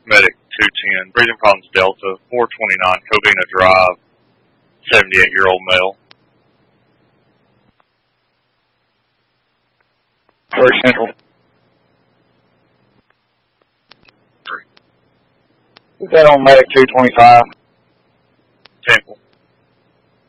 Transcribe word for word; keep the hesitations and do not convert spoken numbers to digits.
Medic two ten, breathing problems Delta, four twenty-nine, Covina Drive, seventy-eight-year-old male. First Central. Is that on Medic two twenty-five? Temple.